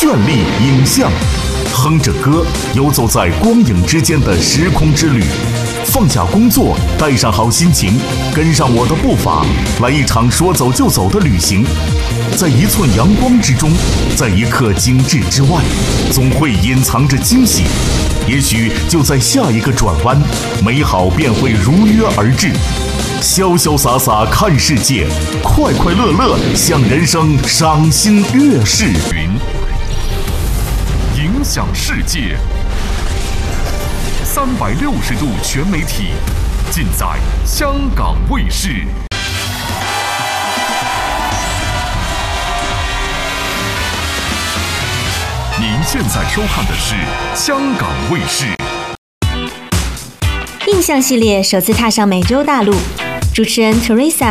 绚丽影像，哼着歌，游走在光影之间的时空之旅。放下工作，带上好心情，跟上我的步伐，来一场说走就走的旅行。在一寸阳光之中，在一刻精致之外，总会隐藏着惊喜。也许就在下一个转弯，美好便会如约而至。潇潇洒洒看世界，快快乐乐向人生赏心悦事。影响世界，360度全媒体，尽在香港卫视。您现在收看的是香港卫视。 印象系列首次踏上美洲大陆，主持人 Teresa